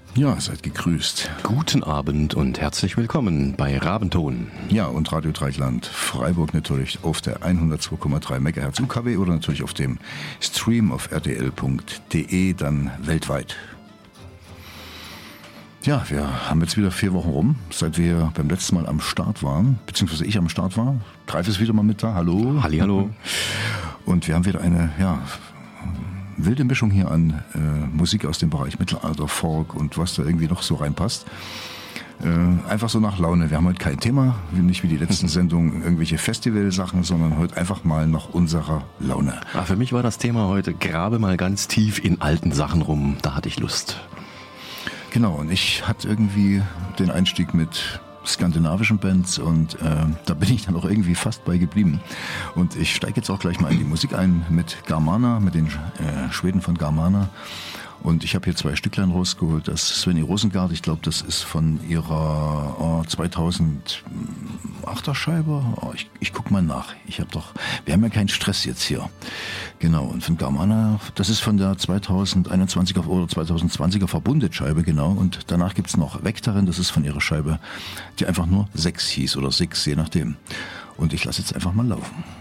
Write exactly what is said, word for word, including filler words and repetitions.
Ja, seid gegrüßt. Guten Abend und herzlich willkommen bei Rabenton. Ja, und Radio Dreieckland Freiburg natürlich auf der hundertzwei Komma drei Megahertz U K W oder natürlich auf dem Stream auf r t l punkt d e, dann weltweit. Ja, wir haben jetzt wieder vier Wochen rum, seit wir beim letzten Mal am Start waren, beziehungsweise ich am Start war. Greif ist wieder mal mit da, hallo. Hallihallo. Und wir haben wieder eine, ja, wilde Mischung hier an äh, Musik aus dem Bereich Mittelalter, Folk und was da irgendwie noch so reinpasst. Äh, einfach so nach Laune. Wir haben heute kein Thema, nicht wie die letzten Sendungen irgendwelche Festivalsachen, sondern heute einfach mal nach unserer Laune. Ach, für mich war das Thema heute, grabe mal ganz tief in alten Sachen rum, da hatte ich Lust. Genau, und ich hatte irgendwie den Einstieg mit skandinavischen Bands und äh, da bin ich dann auch irgendwie fast bei geblieben. Und ich steige jetzt auch gleich mal in die Musik ein mit Garmana, mit den äh, Schweden von Garmana. Und ich habe hier zwei Stücklein rausgeholt. Das Svenny Rosengard, ich glaube, das ist von ihrer oh, zweitausendachter Scheibe. Oh, ich, ich guck mal nach. Ich habe doch, wir haben ja keinen Stress jetzt hier. Genau, und von Garmana, das ist von der zweitausendeinundzwanziger oder zweitausendzwanziger Verbundet-Scheibe, genau. Und danach gibt's noch Vektarin, das ist von ihrer Scheibe, die einfach nur sechs hieß oder sechs, je nachdem. Und ich lasse jetzt einfach mal laufen.